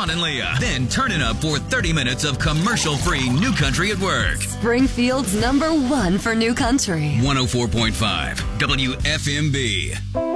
Sean and Leah. Then turn it up for 30 minutes of commercial-free New Country at work. Springfield's #1 for New Country. 104.5 WFMB.